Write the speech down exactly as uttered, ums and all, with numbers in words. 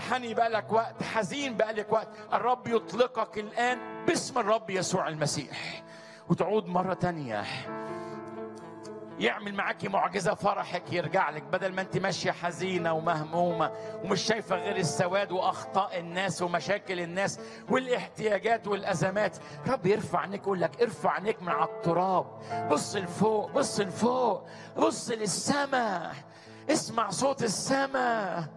منحني بقالك وقت، حزين بقالك وقت، الرب يطلقك الآن باسم الرب يسوع المسيح، وتعود مرة تانية يعمل معاكي معجزة، فرحك يرجع لك، بدل ما انت ماشية حزينة ومهمومة ومش شايفة غير السواد وأخطاء الناس ومشاكل الناس والاحتياجات والأزمات. رب يرفع عنك، يقول لك ارفع عنك من على التراب، بص لفوق، بص لفوق، بص للسماء، اسمع صوت السماء.